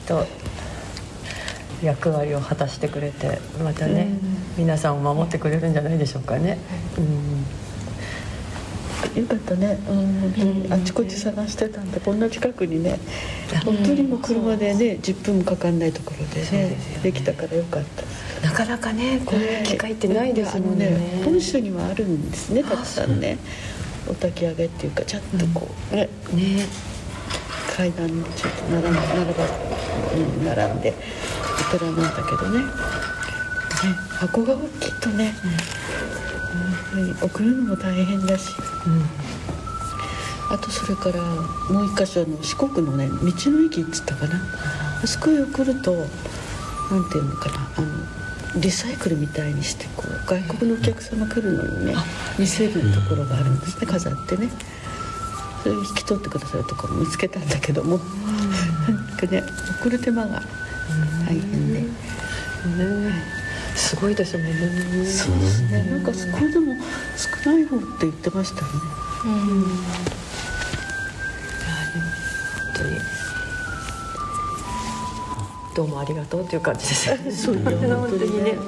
と役割を果たしてくれて、またね、皆さんを守ってくれるんじゃないでしょうかね。 よかったね、あちこち探してたんで、こんな近くにね、本当にもう車でね10分もかかんないところでね、できたからよかった。 なかなかねこういう機会ってないですもんね。 本州にはあるんですね、たくさんね。お焚き上げっていうか、ちゃんとこうね、階段にちょっと並んでお寺なんだけどね、箱が大きいとね、送るのも大変だし、あとそれからもう一箇所の四国のね、道の駅っつったかな、あそこへ送るとなんていうのかな、リサイクルみたいにしてこう外国のお客様来るのにね見せるところがあるんですね、飾ってね。それ引き取ってくださるところも見つけたんだけども、なんかね、送る手間が大変で、 すごいですもんね。 そうですね、なんかこれでも少ない方って言ってましたよね。 本当にどうもありがとうっていう感じですよね。 そう本当にね。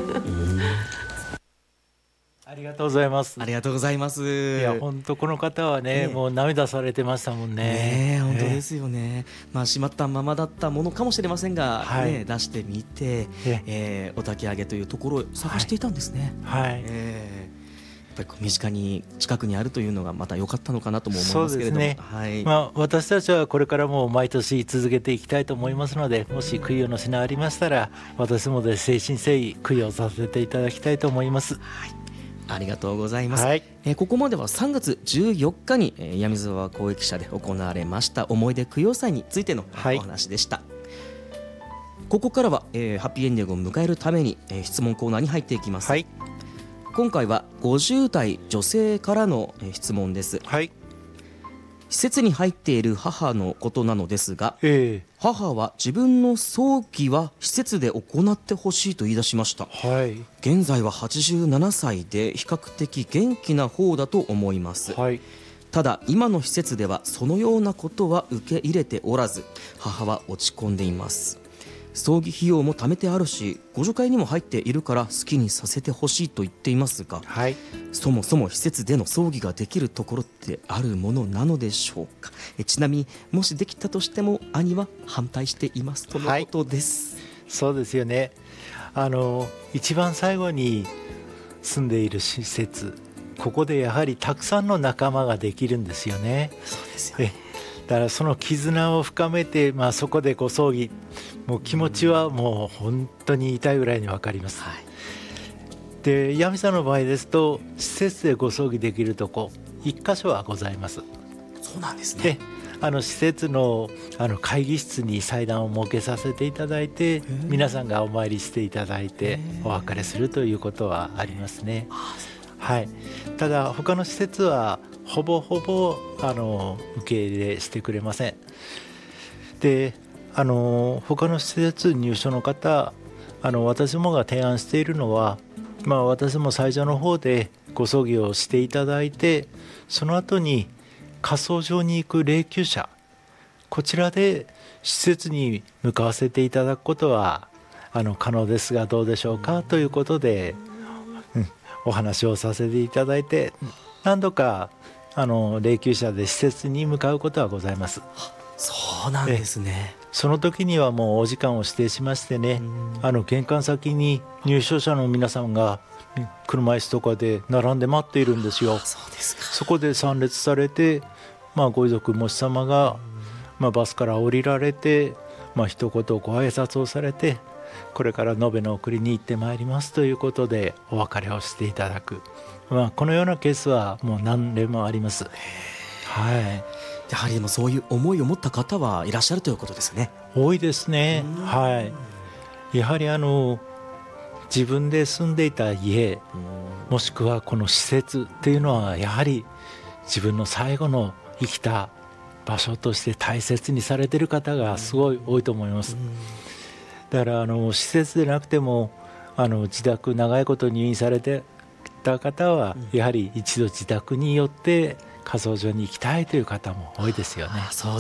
ありがとうございます。 ありがとうございます。 いや本当この方はね、もう涙されてましたもんね。 本当ですよね。しまったままだったものかもしれませんが、出してみて、お焚き上げというところを探していたんですね。やっぱり身近に近くにあるというのがまた良かったのかなとも思いますけれども、 私たちはこれからも毎年続けていきたいと思いますので、もし供養の品ありましたら、私もで誠心誠意供養させていただきたいと思います。 ありがとうございます。ここまでは3月14日に闇沢公益社で行われました思い出供養祭についてのお話でした。ここからは、ハッピーエンディングを迎えるために、質問コーナーに入っていきます。今回は50代女性からの質問です。施設に入っている母のことなのですが、母は自分の葬儀は施設で行ってほしいと言い出しました。現在は87歳で比較的元気な方だと思います。ただ今の施設ではそのようなことは受け入れておらず、母は落ち込んでいます。葬儀費用も貯めてあるし、互助会にも入っているから好きにさせてほしいと言っていますが、そもそも施設での葬儀ができるところってあるものなのでしょうか。ちなみにもしできたとしても兄は反対していますとのことです。 そうですよね。一番最後に住んでいる施設、ここでやはりたくさんの仲間ができるんですよね。 そうですよね。 だからその絆を深めて、そこでご葬儀、もう気持ちはもう本当に痛いぐらいに分かります。で、闇さんの場合ですと施設でご葬儀できるとこ1箇所はございます。 そうなんですね。 施設の会議室に祭壇を設けさせていただいて、皆さんがお参りしていただいてお別れするということはありますね。ただ他の施設はほぼほぼ受け入れしてくれません。で、他の施設入所の方、私どもが提案しているのは、私も最初の方でご葬儀をしていただいて、その後に火葬場に行く霊柩車、こちらで施設に向かわせていただくことは可能ですがどうでしょうかということで、お話をさせていただいて、何度か霊柩車で施設に向かうことはございます。 そうなんですね。 その時にはもうお時間を指定しましてね、玄関先に入所者の皆さんが車椅子とかで並んで待っているんですよ。そこで参列されて、ご遺族もし様が、バスから降りられて、一言ご挨拶をされて、これから延べの送りに行ってまいりますということでお別れをしていただく、このようなケースはもう何例もあります。 やはりでもそういう思いを持った方はいらっしゃるということですね。 多いですね。やはり自分で住んでいた家、もしくはこの施設っていうのはやはり自分の最後の生きた場所として大切にされている方がすごい多いと思います。だから施設でなくても自宅長いこと入院されてた方はやはり一度自宅に寄って火葬場に行きたいという方も多いですよね。